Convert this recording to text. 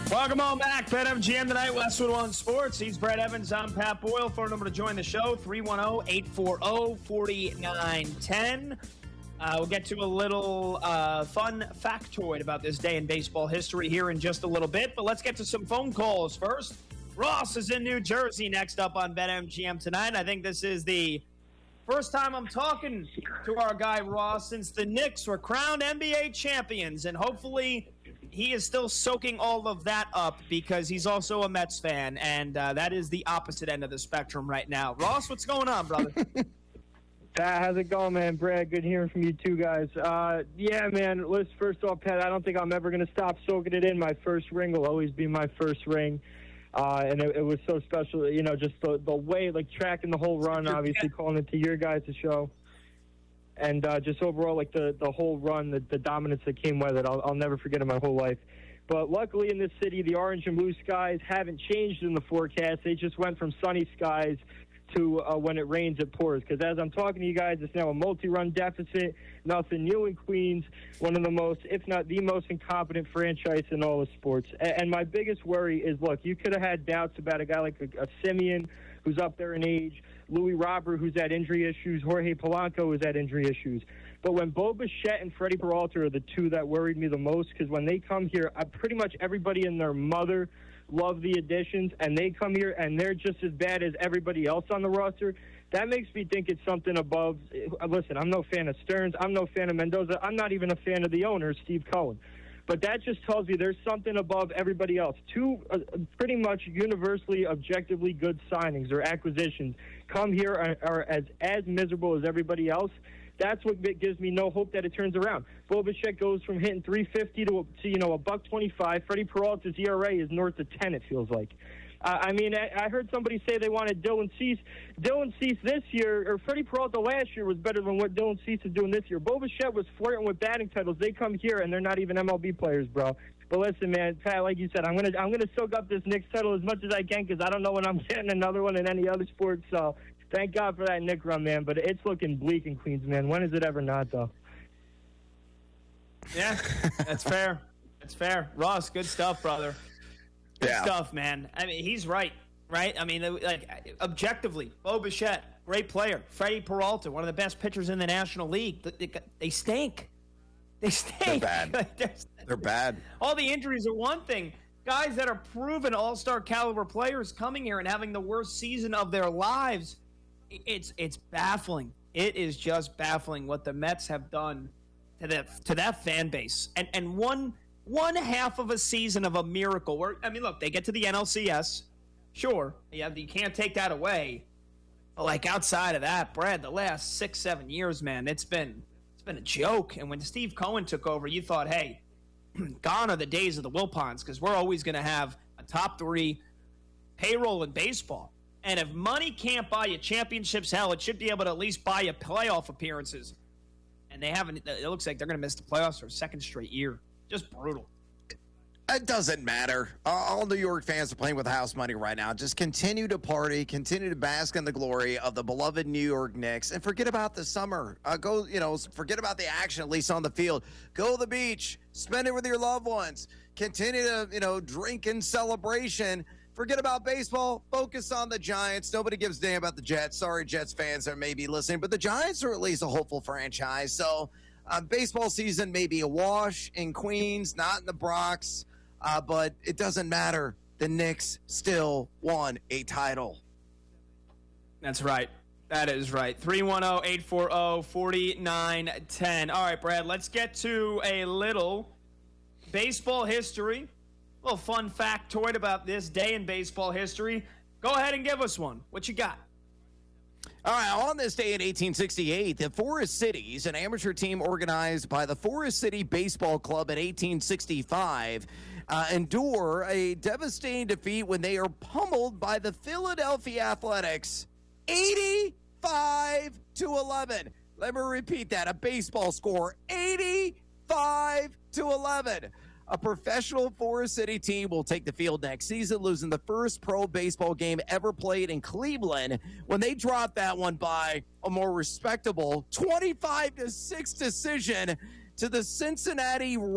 Welcome on back. BetMGM tonight, Westwood One Sports. He's Brett Evans. I'm Pat Boyle. Phone number to join the show, 310-840-4910. We'll get to a little fun factoid about this day in baseball history here in just a little bit. But let's get to some phone calls first. Ross is in New Jersey next up on BetMGM tonight. I think this is the first time I'm talking to our guy Ross since the Knicks were crowned NBA champions. And hopefully he is still soaking all of that up because he's also a Mets fan. And that is the opposite end of the spectrum right now. Ross, what's going on, brother? Pat, how's it going, man? Brad, good hearing from you two guys. Yeah, man, listen, first off, Pat, I don't think I'm ever going to stop soaking it in. My first ring will always be my first ring. And it was so special, you know, just the way, like, tracking the whole run, obviously calling it to your guys' show. And just overall, like, the whole run, the dominance that came with it, I'll never forget it my whole life. But luckily in this city, the orange and blue skies haven't changed in the forecast. They just went from sunny skies to when it rains, it pours. Because as I'm talking to you guys, it's now a multi-run deficit. Nothing new in Queens, one of the most, if not the most incompetent franchise in all of sports. And my biggest worry is, look, you could have had doubts about a guy like a Simeon, who's up there in age, Louis Robert, who's had injury issues, Jorge Polanco, who's had injury issues. But when Bo Bichette and Freddie Peralta are the two that worried me the most, because when they come here, pretty much everybody and their mother love the additions, and they come here and they're just as bad as everybody else on the roster. That makes me think it's something above. Listen, I'm no fan of Stearns. I'm no fan of Mendoza. I'm not even a fan of the owner, Steve Cohen. But that just tells me there's something above everybody else. Two pretty much universally, objectively good signings or acquisitions come here are as miserable as everybody else. That's what gives me no hope that it turns around. Bo Bichette goes from hitting 350 to $1.25. Freddie Peralta's ERA is north of 10, it feels like. I mean, I heard somebody say they wanted Dylan Cease. Dylan Cease this year, or Freddie Peralta last year, was better than what Dylan Cease is doing this year. Bo Bichette was flirting with batting titles. They come here, and they're not even MLB players, bro. But listen, man, Pat, like you said, I'm gonna soak up this Knicks title as much as I can because I don't know when I'm getting another one in any other sport. So thank God for that Knick run, man. But it's looking bleak in Queens, man. When is it ever not, though? Yeah, that's fair. That's fair. Ross, good stuff, brother. Good stuff, man. I mean, he's right? I mean, like, objectively, Bo Bichette, great player. Freddie Peralta, one of the best pitchers in the National League. They stink. They stink. They're bad. They're bad. All the injuries are one thing. Guys that are proven all-star caliber players coming here and having the worst season of their lives. It's baffling. It is just baffling what the Mets have done to that fan base. And one half of a season of a miracle. Where, I mean, look, they get to the NLCS. Sure, you can't take that away. But like outside of that, Brad, the last 6-7 years, man, it's been a joke. And when Steve Cohen took over, you thought, hey, gone are the days of the Wilpons because we're always going to have a top 3 payroll in baseball. And if money can't buy you championships, hell, it should be able to at least buy you playoff appearances. And they haven't. It looks like they're going to miss the playoffs for a second straight year. Just brutal. It doesn't matter. All New York fans are playing with house money right now. Just continue to party, continue to bask in the glory of the beloved New York Knicks, and forget about the summer. Forget about the action, at least on the field. Go to the beach, spend it with your loved ones. Continue to, drink in celebration. Forget about baseball. Focus on the Giants. Nobody gives a damn about the Jets. Sorry, Jets fans that may be listening, but the Giants are at least a hopeful franchise. So baseball season may be a wash in Queens, not in the Bronx. But it doesn't matter. The Knicks still won a title. That's right. That is right. 310-840-4910. All right, Brad, let's get to a little baseball history. A little fun factoid about this day in baseball history. Go ahead and give us one. What you got? All right, on this day in 1868, the Forest Cities, an amateur team organized by the Forest City Baseball Club in 1865, endure a devastating defeat when they are pummeled by the Philadelphia Athletics 85-11. Let me repeat that, a baseball score, 85-11. A professional Forest City team will take the field next season, losing the first pro baseball game ever played in Cleveland when they dropped that one by a more respectable 25-6 decision to the Cincinnati